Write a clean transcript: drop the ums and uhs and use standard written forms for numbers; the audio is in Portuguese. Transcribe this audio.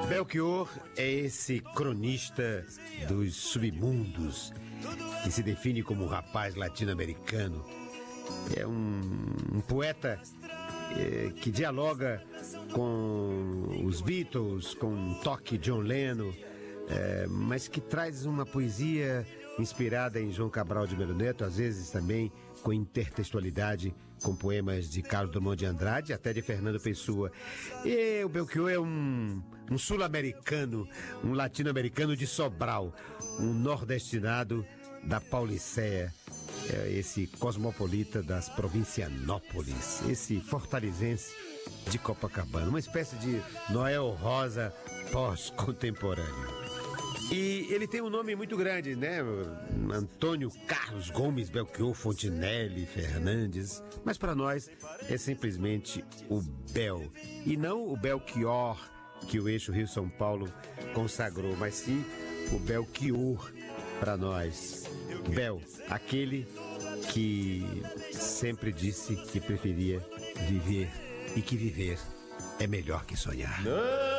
Belchior é esse cronista dos submundos que se define como um rapaz latino-americano. É um poeta que dialoga com os Beatles, com um toque John Lennon, mas que traz uma poesia inspirada em João Cabral de Melo Neto, às vezes também com intertextualidade, com poemas de Carlos Drummond de Andrade, até de Fernando Pessoa. E o Belchior é um sul-americano, um latino-americano de Sobral, um nordestinado da Paulicéia, esse cosmopolita das Provincianópolis, esse fortalezense de Copacabana, uma espécie de Noel Rosa pós-contemporâneo. E ele tem um nome muito grande, né? Antônio Carlos Gomes Belchior Fontinelli Fernandes. Mas para nós é simplesmente o Bel. E não o Belchior que o eixo Rio-São Paulo consagrou, mas sim o Belchior para nós. Bel, aquele que sempre disse que preferia viver e que viver é melhor que sonhar.